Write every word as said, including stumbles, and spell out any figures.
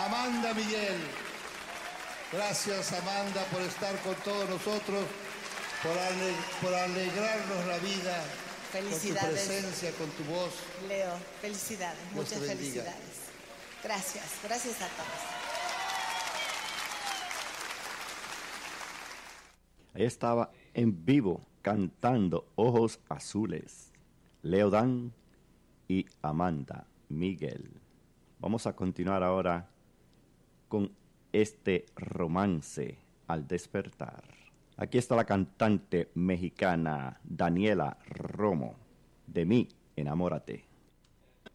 Amanda Miguel. Gracias, Amanda, por estar con todos nosotros, por, ale por alegrarnos la vida. Felicidades. Con tu presencia, con tu voz. Leo, felicidades, Dios muchas felicidades. Gracias, gracias a todos. Ahí estaba en vivo cantando Ojos Azules, Leo Dan y Amanda Miguel. Vamos a continuar ahora con este romance al despertar. Aquí está la cantante mexicana Daniela Romo, De mí, enamórate.